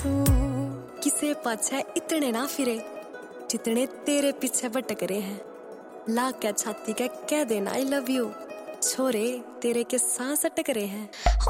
तू किसे पाछे इतने ना फिरे जितने तेरे पीछे भटक रहे हैं। ला क्या छाती के कह देना आई लव यू, छोरे तेरे के सांस अटक रहे हैं।